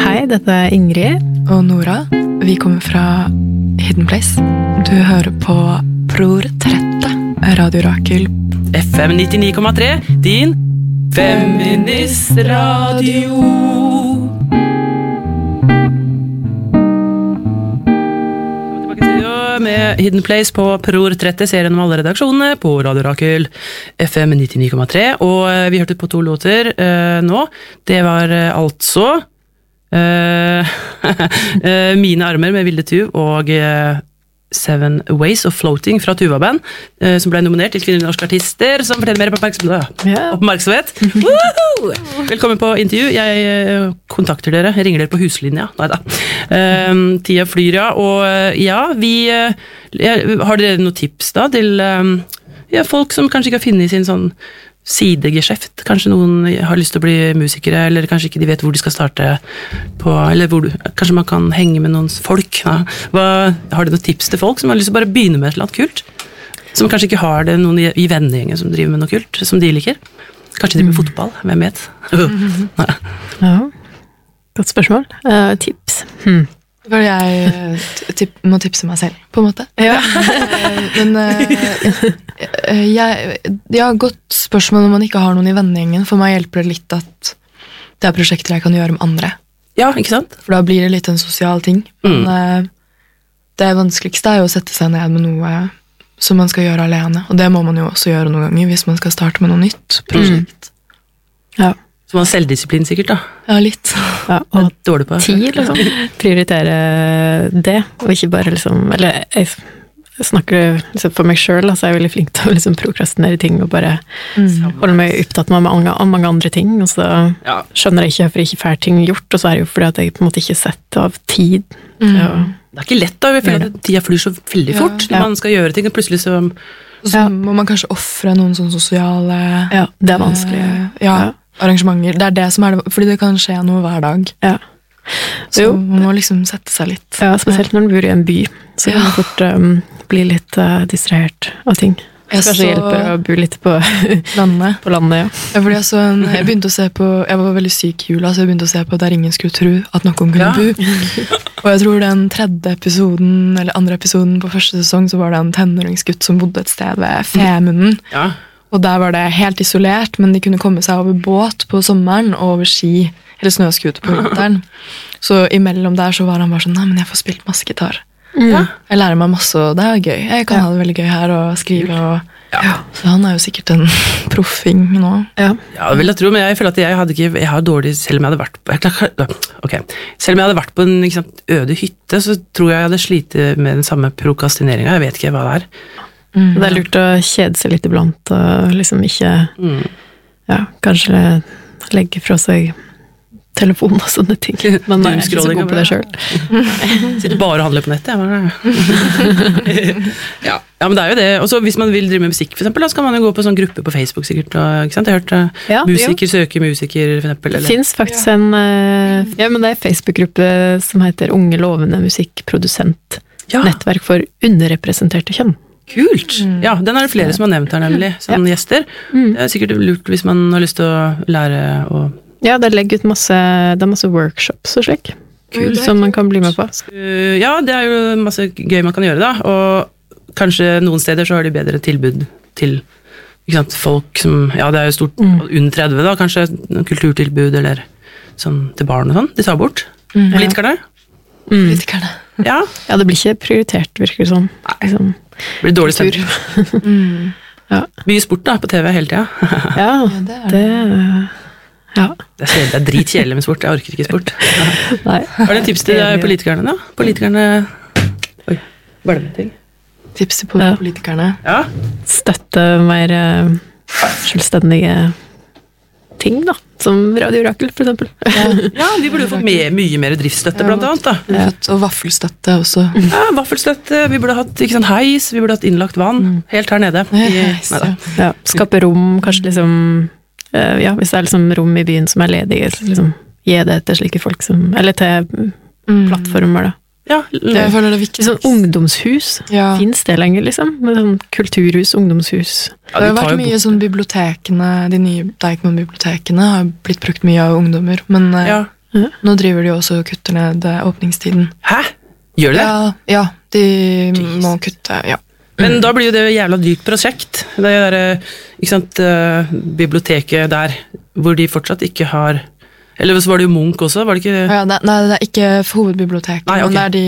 Hei, dette Ingrid. Og Nora. Vi kommer fra Hidden Place. Du hører på Pror30, Radio Rakel. FM 99,3, din feministradio. Med Hidden Place på Pror30, serien om alle redaksjonene på Radio Rakel, FM 99,3, og vi hørte på 2 låter nå. Det var altså Mine armer med Vilde Tuv og 7 Ways of Floating fra Tuva Band, som ble nominert til Kvinnelige norske artister, som forteller mer på oppmerksomhet. Velkommen på intervju. Jeg kontakter dere, jeg ringer dere på huslinja. Neida. Tida flyr, ja. Og ja, har dere noen tips da til folk som kanskje ikke har funnet sin sånn sidegeskjeft? Kanskje noen har lyst til å bli musikere, eller kanskje ikke de vet hvor de skal starte på, eller kanskje man kan henge med noen folk. Ja. Har du noen tips til folk som har lyst til å bare begynne med et eller annet kult? Som kanskje ikke har det noen i vennegjengen som driver med noe kult, som de liker? Kanskje de med fotball, hvem vet? Ja, godt spørsmål. Tips. Jeg må tipse meg selv, på en måte. Ja. Men godt spørsmål når man ikke har noen i vennegjengen. For meg hjelper det litt at det er prosjekter jeg kan gjøre med andre. Ja, ikke sant? For da blir det litt en sosial ting. Men det vanskeligste er jo å sette seg ned med noe som man skal gjøre alene. Og det må man jo også gjøre noen ganger hvis man skal starte med noe nytt prosjekt. Ja. Så man har selvdisiplin sikkert da. Ja, litt. Ja, og dårlig på tid, liksom. Prioritere det, og ikke bare liksom, eller jeg snakker liksom for meg selv, så er jeg veldig flink til å liksom prokrastinere ting, og bare holde meg opptatt med mange andre ting, og så skjønner jeg ikke hvorfor jeg ikke får ting gjort, og så er det jo fordi at jeg på en måte ikke setter av tid. Det er ikke lett da, jeg føler at tida flyr så veldig fort, når man skal gjøre ting, og plutselig så må man kanskje offre noen sånne sosiale det er vanskelig. Arrangementer. Det er det som er det, fordi det kan skje noe hver dag. Ja. Så man må liksom sette seg litt. Ja, spesielt når man bor i en by, så kan man fort bli litt distrahert av ting. Kanskje hjelper å bo litt på landet. På landet, ja. Fordi jeg begynte å se på, jeg var veldig syk i jula, så jeg begynte å se på Der ingen skulle tro at noen kunne bo. Og jeg tror den 3. episoden, eller 2. episoden på første sesong, så var det en tenåringsgutt som bodde et sted ved Femunden. Ja. Og der var det helt isolert, men de kunne komme seg over båt på sommeren og over ski, eller snøskuter på vinteren. Så imellom der så var han bare sånn, nei, men jeg får spilt masse gitar. Jeg lærer meg masse, og det er gøy. Jeg kan ha det veldig gøy her og skrive. Så han er jo sikkert en proffing nå. Ja, det vil jeg tro, men jeg føler at jeg har dårlig, selv om jeg hadde vært på, selv om jeg hadde vært på en øde hytte, så tror jeg hadde slitt med den samme prokrastineringen. Jeg vet ikke hva det er. Det er lurt å kjede seg litt iblant, og liksom ikke kanskje legge fra seg telefon og sånne ting. Men jeg er ikke så god på det selv. Sitter bare og handler på nettet. Ja, men det er jo det. Og så hvis man vil drive med musikk, for eksempel, da skal man jo gå på sånn gruppe på Facebook, sikkert. Ikke sant? Jeg har hørt musiker søker musiker, for eksempel. Det finnes faktisk en men det er en Facebook-gruppe som heter Unge lovende musikkprodusent. Nettverk for underrepresenterte kjønn. Kult! Ja, den er det flere som har nevnt her, nemlig, som gjester. Det er sikkert lurt hvis man har lyst til å lære å... Ja, det legger ut det er masse workshops og slik, som man kan bli med på. Ja, det er jo masse gøy man kan gjøre da, og kanskje noen steder så har de bedre tilbud til folk som, det er jo stort under 30 da, kanskje kulturtilbud eller sånn til barn og sånn, de tar bort. Politikerne? Politikerne. Ja, det blir ikke prioritert, virker det sånn. Det blir dårlig stemning. Mye sport da, på TV hele tiden. Det er dritkjedelig med sport, jeg orker ikke sport. Nei. Har du en tips til politikerne da? Politikerne... Oi, var det med ting? Tips til politikerne? Ja. Støtte mer selvstendige ting da, som Radio Rakel for eksempel. Ja, de burde jo fått mye mer driftsstøtte blant annet da. Og vaffelstøtte også. Ja, vaffelstøtte, vi burde hatt heis, vi burde hatt innlagt vann, helt her nede. Skape rom, kanskje liksom, hvis det er liksom rom i byen som er ledige, liksom, gi det til slike folk som, eller til plattformer da. Ja, jeg føler det er viktig. Sånn ungdomshus, finnes det lenger liksom? Med sånn kulturhus, ungdomshus. Det har vært mye sånn bibliotekene, de nye Deichman-bibliotekene har blitt brukt mye av ungdommer, men Nå driver de også og kutter ned åpningstiden. Hæ? Gjør de det? Ja, de må kutte, ja. Men da blir jo det et jævla dyrt prosjekt. Det er ikke sant, biblioteket der, hvor de fortsatt ikke har... Eller så var det jo Munch også, var det ikke... Ja, nei, det er ikke hovedbiblioteket, men det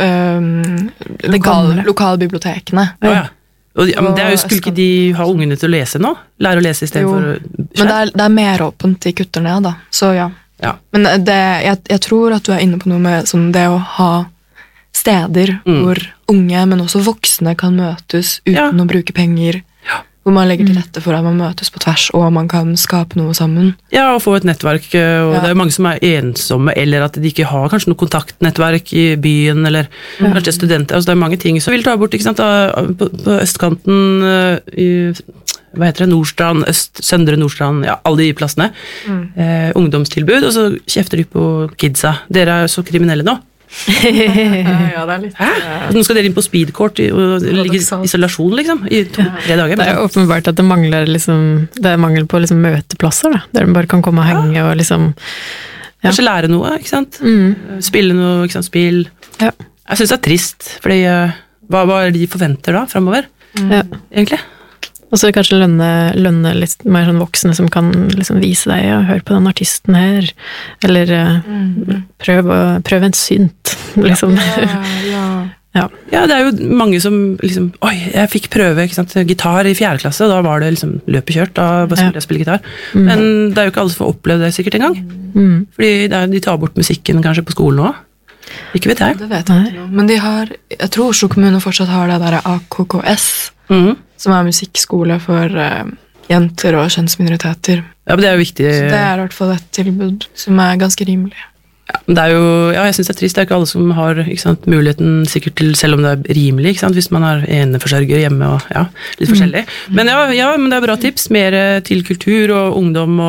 er de lokale bibliotekene. Ja. Men det er jo, skulle ikke de ha ungene til å lese nå? Lære å lese i stedet for... Men det er mer åpent de kutter ned, da. Så ja. Men jeg tror at du er inne på noe med sånn, det å ha steder hvor unge, men også voksne kan møtes uten å bruke penger. Hvor man legger til rette for at man møtes på tvers, og man kan skape noe sammen. Ja, og få et nettverk, og det er jo mange som er ensomme, eller at de ikke har kanskje noe kontaktnettverk i byen, eller kanskje studenter, altså det er mange ting som vil ta bort, ikke sant, på østkanten, hva heter det, Nordstrand, Søndre Nordstrand, ja, alle de plassene, ungdomstilbud, og så kjefter de på kidsa. Dere er jo så kriminelle nå. Ja, det er litt Nå skal dere inn på speedcourt og ligge i isolasjon liksom i 2-3 dager. Det er jo åpenbart at det mangler det er mangel på liksom møteplasser da, der de bare kan komme og henge og liksom kanskje lære noe, ikke sant? Spille noe, ikke sant, spill. Jeg synes det er trist, fordi hva er det de forventer da fremover egentlig? Og så kanskje lønne litt mer sånn voksne som kan liksom vise deg og høre på den artisten her, eller prøve en synt, liksom. Ja, det er jo mange som liksom, oi, jeg fikk prøve, ikke sant, gitar i 4. klasse, da var det liksom løpekjørt, da skulle jeg spille gitar. Men det er jo ikke alle som får oppleve det sikkert engang, fordi de tar bort musikken kanskje på skolen også. Ikke vet jeg. Det vet jeg ikke noe. Men jeg tror Oslo kommune fortsatt har det der AKKS, som er musikkskole for jenter og kjønnsminoriteter. Ja, men det er jo viktig. Så det er i hvert fall et tilbud som er ganske rimelig. Ja, men det er jo, jeg synes det er trist, det er ikke alle som har, ikke sant, muligheten sikkert til, selv om det er rimelig, ikke sant, hvis man har eneforsørger hjemme og litt forskjellig. Men men det er bra tips, mer til kultur og ungdom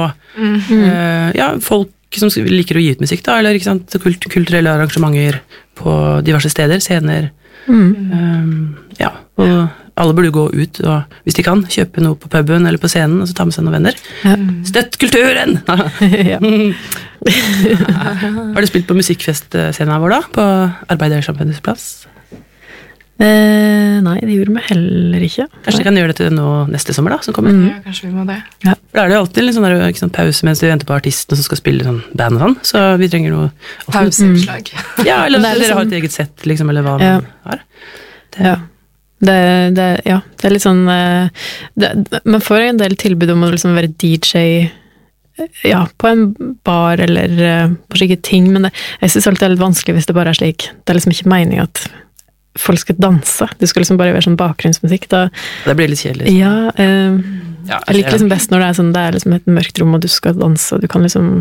og folk som liker å gi ut musikk da, eller ikke sant, kulturelle arrangementer på diverse steder, scener. Og alle burde gå ut, og hvis de kan, kjøpe noe på puben eller på scenen, og så ta med seg noen venner. Støtt kulturen! Har du spilt på musikkfestscenen vår da, på Arbeidersamfunnets plass? Nei, det gjorde vi heller ikke. Kanskje vi kan gjøre det til nå neste sommer da, som kommer? Ja, kanskje vi må det. For da er det jo alltid en sånn der, ikke sånn, pause mens vi venter på artisten som skal spille sånn band og sånn, så vi trenger noe... Pauseslag. Ja, eller dere har et eget sett, liksom, eller hva man har. Det er litt sånn man får en del tilbud om å liksom være DJ på en bar eller på slike ting, men jeg synes alltid det er litt vanskelig hvis det bare er slik. Det er liksom ikke meningen at folk skal danse. Det skal liksom bare være sånn bakgrunnsmusikk. Det blir litt kjedelig. Jeg liker liksom best når det er liksom et mørkt rom og du skal danse, og du kan liksom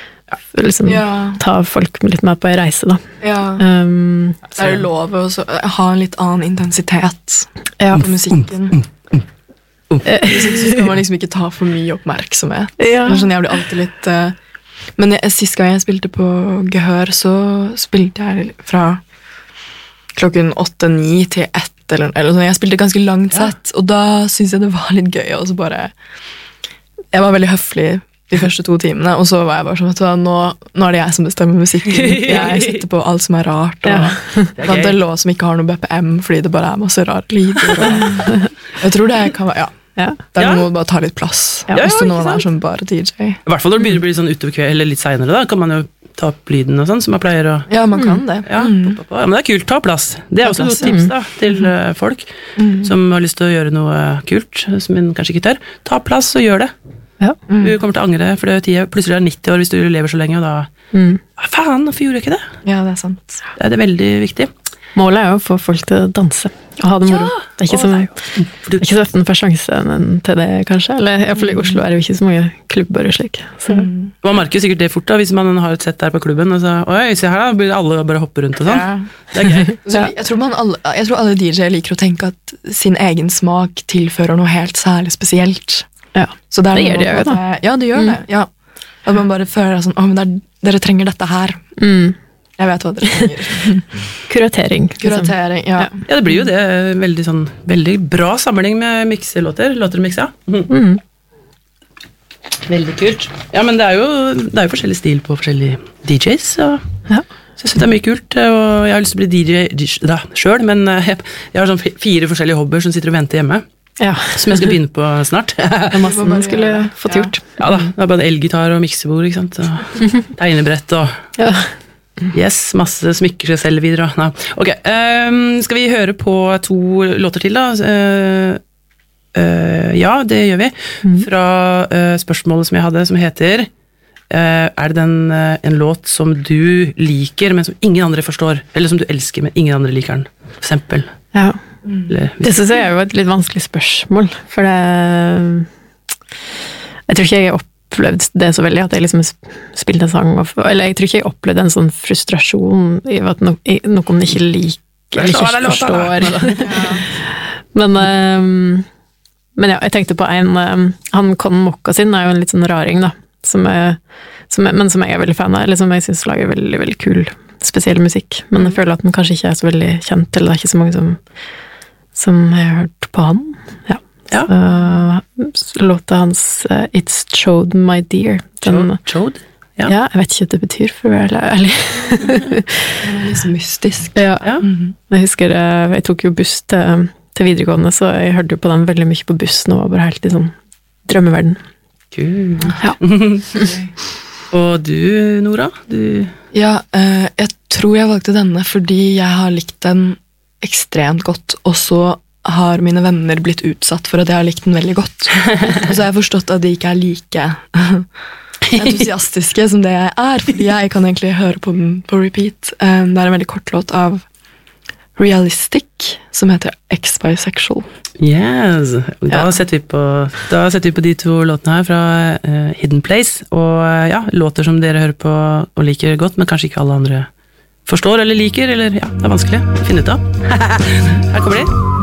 ta folk litt med på en reise da. Så er det lov å ha en litt annen intensitet på musikken. Så skal man liksom ikke ta for mye oppmerksomhet. Sånn, jeg blir alltid litt men sist gang jeg spilte på Gehør, så spilte jeg fra klokken 8-9 til 1 eller sånn. Jeg spilte ganske langt sett, og da synes jeg det var litt gøy, og så bare jeg var veldig høflig de første 2 timene, og så var jeg bare sånn, vet du, nå er det jeg som bestemmer musikken. Jeg sitter på alt som er rart, og det er låt som ikke har noe BPM, fordi det bare er masse rart lyder. Jeg tror det kan være, det er noe å bare ta litt plass, hvis det noen er som bare DJ. I hvert fall når det begynner å bli sånn utover kveld, eller litt senere da, kan man jo ta opp lyden og sånn, som man pleier å... Ja, man kan det. Men det er kult, ta plass. Det er også noen tips da, til folk som har lyst til å gjøre noe kult, som man kanskje ikke tør. Ta plass og gjør det. Du kommer til å angre, for plutselig er 90 år hvis du lever så lenge, og da... Faen, hvorfor gjorde jeg ikke det? Ja, det er sant. Det er veldig viktig. Målet er jo å få folk til å danse og ha det moro. Det er ikke så ofte for sjansen til det, kanskje. Eller i hvert fall i Oslo er det jo ikke så mange klubber og slik. Man merker sikkert det fort da, hvis man har et sett der på klubben, og så, oi, se her da, blir alle bare hoppe rundt og sånn. Det er gøy. Jeg tror alle DJ liker å tenke at sin egen smak tilfører noe helt særlig spesielt. Så det gjør det jo da. Ja, det gjør det, At man bare føler sånn, men dere trenger dette her. Jeg vet hva dere trenger. Kuratering, ja. Det blir jo det veldig bra sammenheng med mikselåter. Låter og miksa. Veldig kult. Ja, men det er jo forskjellig stil på forskjellige DJs, så jeg synes det er mye kult, og jeg har lyst til å bli DJ selv, men jeg har sånn 4 forskjellige hobbyer som sitter og venter hjemme, som jeg skal begynne på snart. Det er masse man skulle fått gjort. Ja da, det er både elgitar og miksebord, ikke sant, og tegnebrett og... Yes, masse smykker seg selv videre. Ok, skal vi høre på 2 låter til da? Ja, det gjør vi. Fra spørsmålet som jeg hadde, som heter er det en låt som du liker, men som ingen andre forstår, eller som du elsker, men ingen andre liker den, for eksempel? Ja, det synes jeg er jo et litt vanskelig spørsmål, for jeg tror ikke jeg opplevd det så veldig, at jeg liksom spilte en sang, eller jeg tror ikke jeg opplevde en sånn frustrasjon i at noen ikke liker, eller ikke forstår. Men ja, jeg tenkte på han Con Mocca sin er jo en litt sånn raring da, men som jeg er veldig fan av, eller som jeg synes lager veldig, veldig kul, spesiell musikk, men jeg føler at den kanskje ikke er så veldig kjent, eller det er ikke så mange som jeg har hørt på han, låta hans It's Chode My Dear. Chode? Ja, jeg vet ikke hva det betyr, for å være ærlig. Det er litt så mystisk. Ja. Jeg husker, jeg tok jo buss til videregående, så jeg hørte jo på den veldig mye på bussen, og var bare helt i sånn drømmeverden. Kul. Ja. Og du, Nora? Ja, jeg tror jeg valgte denne fordi jeg har likt den ekstremt godt, og så har mine venner blitt utsatt for at jeg har likt den veldig godt. Og så har jeg forstått at de ikke er like entusiastiske som det jeg er, fordi jeg kan egentlig høre på den på repeat. Det er en veldig kort låt av Realistic, som heter X-Bisexual. Yes, da setter vi på de 2 låtene her fra Hidden Place, og låter som dere hører på og liker godt, men kanskje ikke alle andre forstår eller liker, eller det er vanskelig å finne ut av. Her kommer de.